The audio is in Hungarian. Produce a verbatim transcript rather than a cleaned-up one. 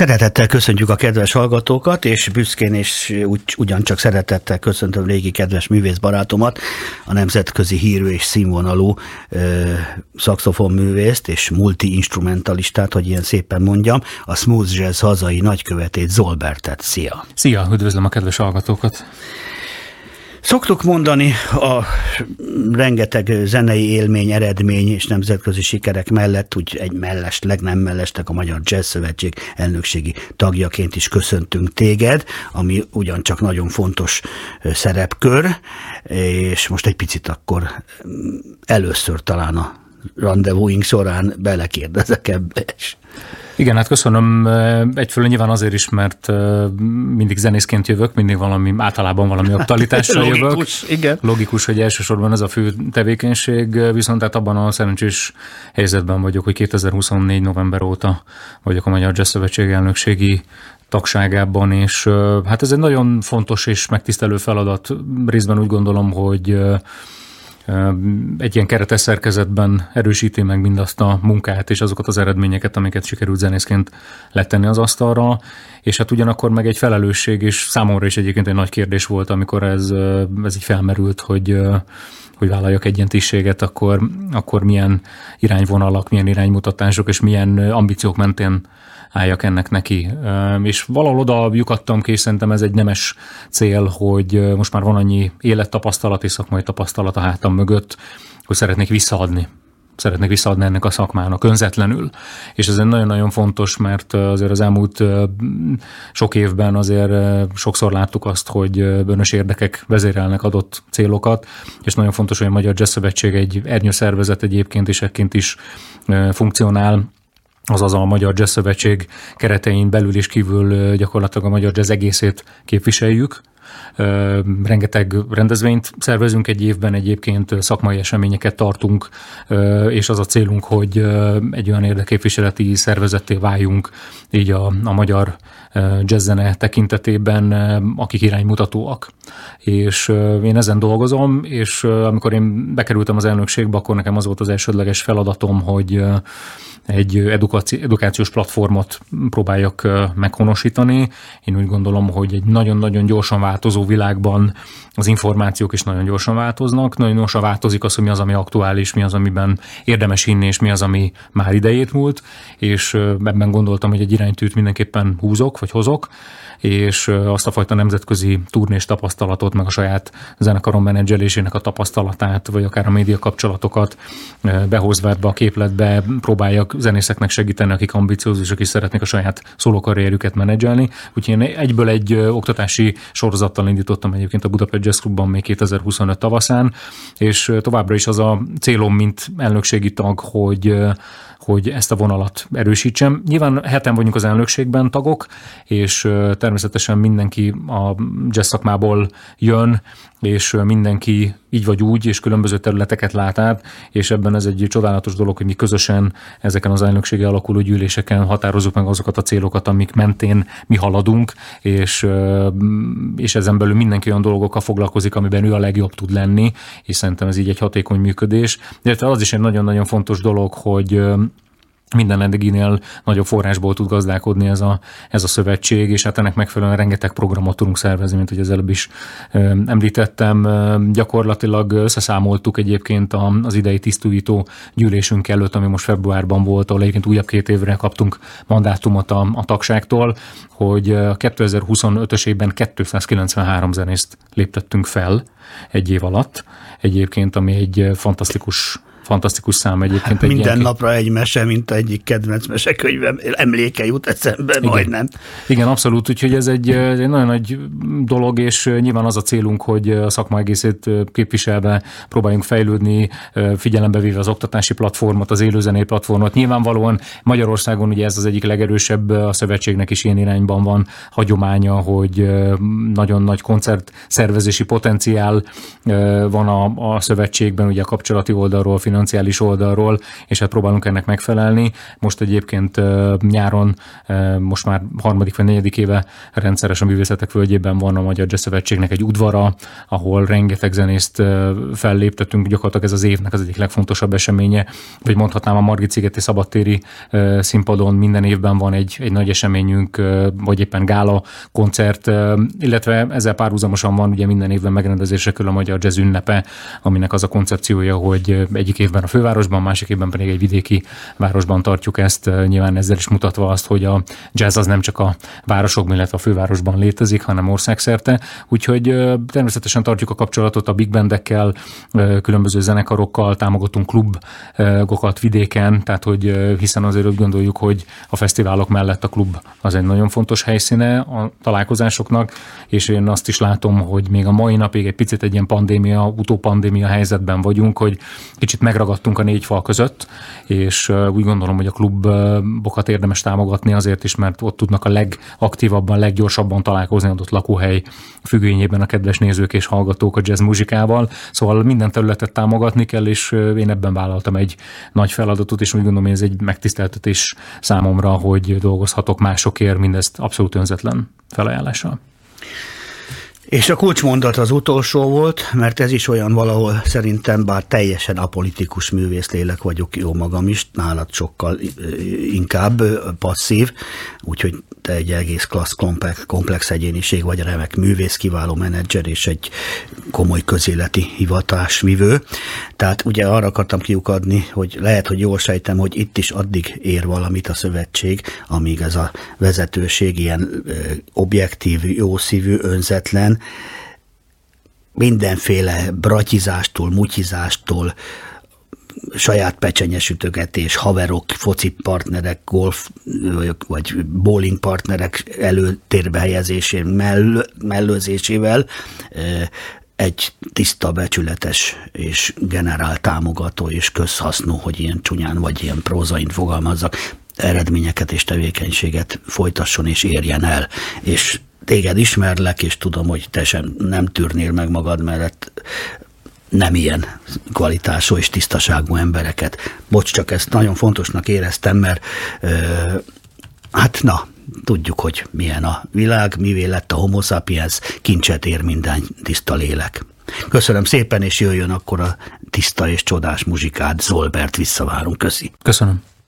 Szeretettel köszöntjük a kedves hallgatókat, és büszkén és úgy, ugyancsak szeretettel köszöntöm régi kedves művészbarátomat, a nemzetközi hírű és színvonalú ö, szaxofonművészt és multi-instrumentalistát, hogy ilyen szépen mondjam, a smooth jazz hazai nagykövetét, Zolbertet. Szia! Szia! Üdvözlöm a kedves hallgatókat! Szoktuk mondani a rengeteg zenei élmény, eredmény és nemzetközi sikerek mellett, úgy egy mellesleg, nem mellesleg a Magyar Jazz Szövetség elnökségi tagjaként is köszöntünk téged, ami ugyancsak nagyon fontos szerepkör, és most egy picit akkor először talán a rendezvúink során belekérdezek ebbe is. Igen, hát köszönöm. Egyfelől nyilván azért is, mert mindig zenészként jövök, mindig valami, általában valami aktualitással jövök. Logikus, igen. Logikus, hogy elsősorban ez a fő tevékenység, viszont hát abban a szerencsés helyzetben vagyok, hogy kétezer-huszonnégy november óta vagyok a Magyar Jazz Szövetség elnökségi tagságában, és hát ez egy nagyon fontos és megtisztelő feladat. Részben úgy gondolom, hogy egy ilyen keretes szerkezetben erősíti meg mindazt a munkát és azokat az eredményeket, amiket sikerült zenészként letenni az asztalra, és hát ugyanakkor meg egy felelősség, és számomra is egyébként egy nagy kérdés volt, amikor ez, ez így felmerült, hogy, hogy vállaljak egy ilyen tisztséget, akkor, akkor milyen irányvonalak, milyen iránymutatások és milyen ambíciók mentén álljak ennek neki. És valahol oda lyukadtam ki, és szerintem ez egy nemes cél, hogy most már van annyi élettapasztalat és szakmai tapasztalat a hátam mögött, hogy szeretnék visszaadni. Szeretnék visszaadni ennek a szakmának önzetlenül. És ez nagyon-nagyon fontos, mert azért az elmúlt sok évben azért sokszor láttuk azt, hogy bűnös érdekek vezérelnek adott célokat, és nagyon fontos, hogy a Magyar Jazz Szövetség egy ernyőszervezet egyébként is ekként is funkcionál, azaz a Magyar Jazz Szövetség keretein belül és kívül gyakorlatilag a magyar jazz egészét képviseljük. Rengeteg rendezvényt szervezünk egy évben, egyébként szakmai eseményeket tartunk, és az a célunk, hogy egy olyan érdekképviseleti szervezetté váljunk így a, a magyar jazzzene tekintetében, akik iránymutatóak. És én ezen dolgozom, és amikor én bekerültem az elnökségbe, akkor nekem az volt az elsődleges feladatom, hogy egy edukációs platformot próbáljak meghonosítani. Én úgy gondolom, hogy egy nagyon-nagyon gyorsan változó világban az információk is nagyon gyorsan változnak. Nagyon gyorsan változik az, hogy mi az, ami aktuális, mi az, amiben érdemes hinni, és mi az, ami már idejét múlt. És ebben gondoltam, hogy egy iránytűt mindenképpen húzok, vagy hozok, és azt a fajta nemzetközi turnés tapasztalatot, meg a saját zenekaron menedzselésének a tapasztalatát, vagy akár a média kapcsolatokat behozva ebbe a képletbe próbáljak zenészeknek segíteni, akik ambiciózusok is szeretnék a saját szólókarrierjüket menedzselni. Úgyhogy én egyből egy oktatási sorozattal indítottam egyébként a Budapest Jazz Clubban még kétezer-huszonöt tavaszán, és továbbra is az a célom, mint elnökségi tag, hogy hogy ezt a vonalat erősítsem. Nyilván heten vagyunk az elnökségben tagok, és természetesen mindenki a jazz szakmából jön, és mindenki így vagy úgy, és különböző területeket lát át, és ebben ez egy csodálatos dolog, hogy mi közösen ezeken az elnökségi alakuló gyűléseken határozzuk meg azokat a célokat, amik mentén mi haladunk, és, és ezen belül mindenki olyan dolgokkal foglalkozik, amiben ő a legjobb tud lenni, és szerintem ez így egy hatékony működés. De az is egy nagyon-nagyon fontos dolog, hogy minden eddiginél nagyobb forrásból tud gazdálkodni ez a, ez a szövetség, és hát ennek megfelelően rengeteg programot tudunk szervezni, mint hogy az előbb is ö, említettem. Gyakorlatilag összeszámoltuk egyébként az idei tisztújító gyűlésünk előtt, ami most februárban volt, ahol egyébként újabb két évre kaptunk mandátumot a, a tagságtól, hogy kétezer-huszonötös évben kétszázkilencvenhárom zenészt léptettünk fel egy év alatt. Egyébként, ami egy fantasztikus Fantasztikus szám egyébként. Hát egy minden ilyen... napra egy mese, mint egyik kedvenc mesekönyvem, emléke jut eszembe, Igen. majdnem. Igen, abszolút, úgyhogy ez egy, ez egy nagyon nagy dolog, és nyilván az a célunk, hogy a szakma egészét képviselve próbáljunk fejlődni, figyelembe véve az oktatási platformot, az élőzenei platformot. Nyilvánvalóan Magyarországon ugye ez az egyik legerősebb, a szövetségnek is ilyen irányban van hagyománya, hogy nagyon nagy koncertszervezési potenciál van a, a szövetségben, ugye a kapcsolati oldalról, financiális oldalról, és hát próbálunk ennek megfelelni. Most egyébként nyáron, most már harmadik vagy negyedik éve rendszeresen Művészetek Völgyében van a Magyar Jazz Szövetségnek egy udvara, ahol rengeteg zenészt felléptetünk, gyakorlatilag ez az évnek az egyik legfontosabb eseménye, vagy mondhatnám a Margit-szigeti szabadtéri színpadon minden évben van egy, egy nagy eseményünk, vagy éppen gála koncert, illetve ezzel párhuzamosan van ugye minden évben megrendezésre kerül a Magyar Jazz ünnepe, aminek az a koncepciója, hogy egyik évben a fővárosban, másik évben pedig egy vidéki városban tartjuk ezt, nyilván ezzel is mutatva azt, hogy a jazz az nem csak a városokban, illetve a fővárosban létezik, hanem országszerte. Úgyhogy természetesen tartjuk a kapcsolatot a big bandekkel, különböző zenekarokkal, támogatunk klubokat vidéken, tehát hogy hiszen azért úgy gondoljuk, hogy a fesztiválok mellett a klub az egy nagyon fontos helyszíne a találkozásoknak, és én azt is látom, hogy még a mai napig egy picit egy ilyen pandémia, utópandémia helyzetben vagyunk, hogy kicsit megragadtunk a négy fal között, és úgy gondolom, hogy a klubokat érdemes támogatni azért is, mert ott tudnak a legaktívabban, leggyorsabban találkozni adott lakóhely függvényében a kedves nézők és hallgatók a jazz muzsikával. Szóval minden területet támogatni kell, és én ebben vállaltam egy nagy feladatot, és úgy gondolom, hogy ez egy megtiszteltetés számomra, hogy dolgozhatok másokért, mindezt abszolút önzetlen felajánlással. És a kulcsmondat az utolsó volt, mert ez is olyan valahol szerintem, bár teljesen apolitikus művészlélek vagyok, jó magam is, nálad sokkal inkább passzív, úgyhogy te egy egész klassz komplex, komplex egyéniség vagy, remek művész, kiváló menedzser és egy komoly közéleti hivatásvivő. Tehát ugye arra akartam kiukadni, hogy lehet, hogy jól sejtem, hogy itt is addig ér valamit a szövetség, amíg ez a vezetőség ilyen objektív, jószívű, önzetlen, mindenféle bratizástól, mutyizástól, saját pecsenyesütögetés, haverok, foci partnerek, golf vagy bowling partnerek előtérbe helyezésén, mell- mellőzésével egy tiszta, becsületes és generál támogató és közhasznú, hogy ilyen csúnyán vagy ilyen prózain fogalmazzak, eredményeket és tevékenységet folytasson és érjen el. És téged ismerlek, és tudom, hogy te sem nem tűrnél meg magad mellett nem ilyen kvalitású és tisztaságú embereket. Bocs, csak ezt nagyon fontosnak éreztem, mert ö, hát na, tudjuk, hogy milyen a világ, mivé lett a homo sapiens, kincset ér minden tiszta lélek. Köszönöm szépen, és jöjjön akkor a tiszta és csodás muzsikád, Zolbert, visszavárunk. Köszi. Köszönöm.